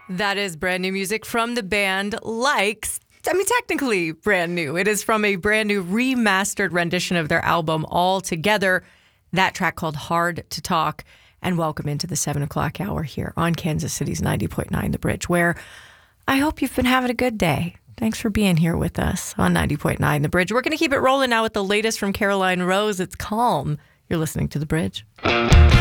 That is brand new music from the band Likes. Technically brand new. It is from a brand new remastered rendition of their album All Together. That track called Hard to Talk. And welcome into the 7 o'clock hour here on Kansas City's 90.9 The Bridge, where I hope you've been having a good day. Thanks for being here with us on 90.9 The Bridge. We're going to keep it rolling now with the latest from Caroline Rose. It's Calm. You're listening to The Bridge.